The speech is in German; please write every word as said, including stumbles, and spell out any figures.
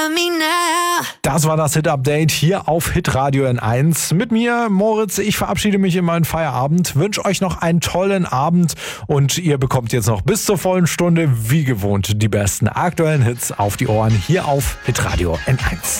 Das war das Hit-Update hier auf Hitradio N eins. Mit mir, Moritz. Ich verabschiede mich in meinen Feierabend, wünsche euch noch einen tollen Abend und ihr bekommt jetzt noch bis zur vollen Stunde, wie gewohnt, die besten aktuellen Hits auf die Ohren hier auf Hitradio N eins.